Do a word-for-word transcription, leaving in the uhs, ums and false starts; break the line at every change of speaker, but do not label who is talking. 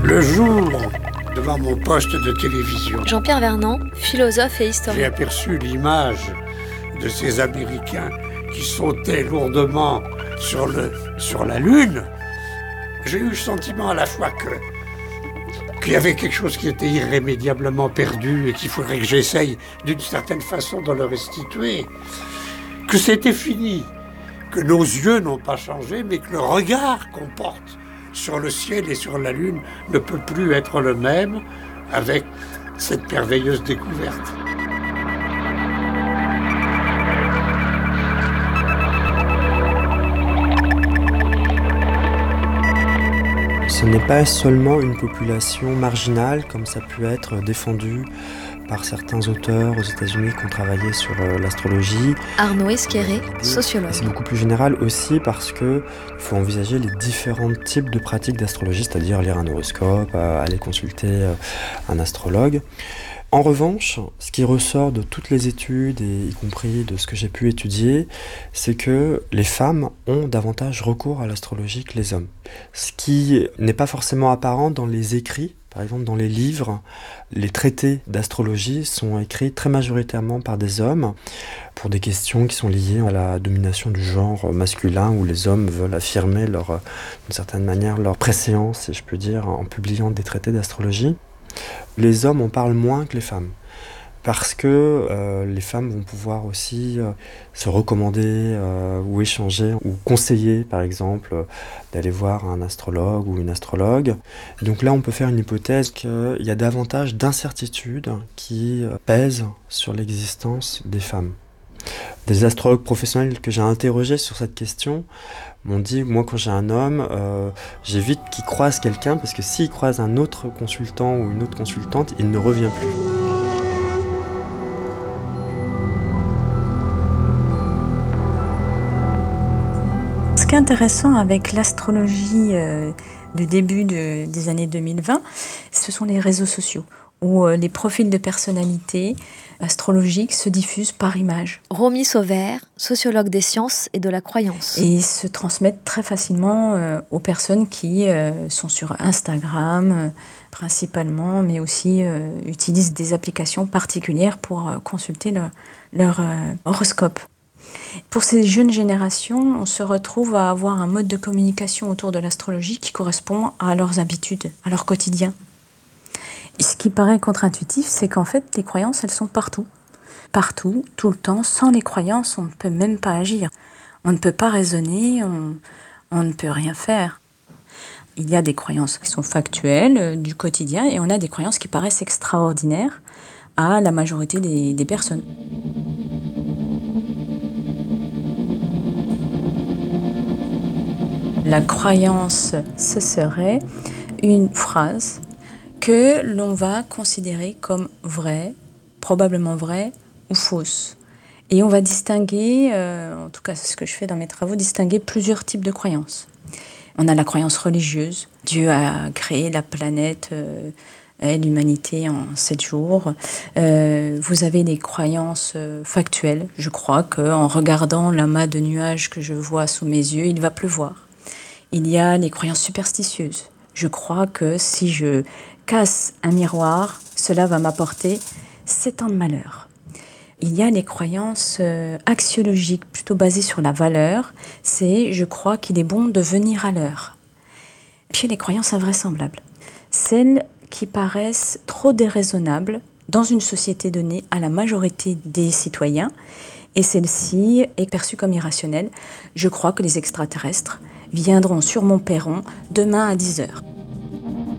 Le jour, devant mon poste de télévision,
Jean-Pierre Vernant, philosophe et
j'ai
historien.
aperçu l'image de ces Américains qui sautaient lourdement sur, le, sur la Lune. J'ai eu le sentiment à la fois que qu'il y avait quelque chose qui était irrémédiablement perdu et qu'il faudrait que j'essaye d'une certaine façon de le restituer, que c'était fini, que nos yeux n'ont pas changé, mais que le regard qu'on porte sur le ciel et sur la Lune ne peut plus être le même avec cette merveilleuse découverte.
Ce n'est pas seulement une population marginale, comme ça peut être défendu par certains auteurs aux États-Unis qui ont travaillé sur euh, l'astrologie.
Arnaud Esqueré, sociologue.
C'est beaucoup plus général aussi parce qu'il faut envisager les différents types de pratiques d'astrologie, c'est-à-dire lire un horoscope, euh, aller consulter euh, un astrologue. En revanche, ce qui ressort de toutes les études, et y compris de ce que j'ai pu étudier, c'est que les femmes ont davantage recours à l'astrologie que les hommes. Ce qui n'est pas forcément apparent dans les écrits. Par exemple, dans les livres, les traités d'astrologie sont écrits très majoritairement par des hommes pour des questions qui sont liées à la domination du genre masculin, où les hommes veulent affirmer leur, d'une certaine manière leur préséance, si je peux dire, en publiant des traités d'astrologie. Les hommes en parlent moins que les femmes, parce que euh, les femmes vont pouvoir aussi euh, se recommander euh, ou échanger ou conseiller, par exemple, euh, d'aller voir un astrologue ou une astrologue. Donc là, on peut faire une hypothèse qu'il y a davantage d'incertitudes qui euh, pèsent sur l'existence des femmes. Des astrologues professionnels que j'ai interrogés sur cette question m'ont dit, moi quand j'ai un homme, euh, j'évite qu'il croise quelqu'un, parce que s'il croise un autre consultant ou une autre consultante, il ne revient plus.
Ce qui est intéressant avec l'astrologie euh, du début de, des années deux mille vingt, ce sont les réseaux sociaux, où euh, les profils de personnalités astrologiques se diffusent par image.
Romy Sauvert, sociologue des sciences et de la croyance.
Et se transmettent très facilement euh, aux personnes qui euh, sont sur Instagram, euh, principalement, mais aussi euh, utilisent des applications particulières pour euh, consulter le, leur euh, horoscope. Pour ces jeunes générations, on se retrouve à avoir un mode de communication autour de l'astrologie qui correspond à leurs habitudes, à leur quotidien. Et ce qui paraît contre-intuitif, c'est qu'en fait, les croyances, elles sont partout. Partout, tout le temps. Sans les croyances, on ne peut même pas agir. On ne peut pas raisonner, on, on ne peut rien faire. Il y a des croyances qui sont factuelles, euh, du quotidien, et on a des croyances qui paraissent extraordinaires à la majorité des, des personnes. La croyance, ce serait une phrase que l'on va considérer comme vraie, probablement vraie ou fausse. Et on va distinguer, euh, en tout cas c'est ce que je fais dans mes travaux, distinguer plusieurs types de croyances. On a la croyance religieuse. Dieu a créé la planète euh, et l'humanité en sept jours. Euh, vous avez des croyances euh, factuelles. Je crois qu'en regardant l'amas de nuages que je vois sous mes yeux, il va pleuvoir. Il y a les croyances superstitieuses. Je crois que si je casse un miroir, cela va m'apporter sept ans de malheur. Il y a les croyances euh, axiologiques, plutôt basées sur la valeur. C'est « je crois qu'il est bon de venir à l'heure ». Puis les croyances invraisemblables. Celles qui paraissent trop déraisonnables dans une société donnée à la majorité des citoyens. Et celle-ci est perçue comme irrationnelle. Je crois que les extraterrestres viendront sur mon perron demain à dix heures.